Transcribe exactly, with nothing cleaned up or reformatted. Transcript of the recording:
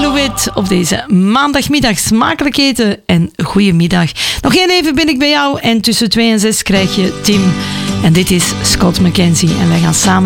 Lou Witt op deze maandagmiddag. Smakelijk eten en goedemiddag. Nog één even ben ik bij jou en tussen twee en zes krijg je Tim. En dit is Scott McKenzie en wij gaan samen